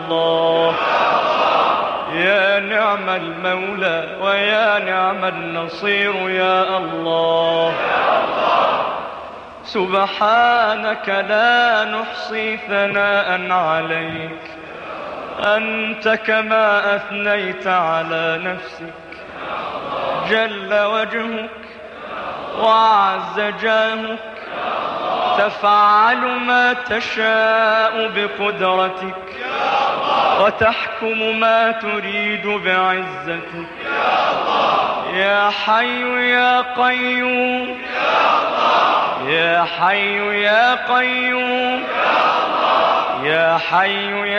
الله. يا نعم المولى ويا نعم النصير يا الله. سبحانك لا نحصي ثناء عليك، أنت كما أثنيت على نفسك. جل وجهك وعز جاهك، تفعل ما تشاء بقدرتك، وتحكم ما تريد بعزتك. يا حي يا قيوم، يا حي يا قيوم، يا حي يا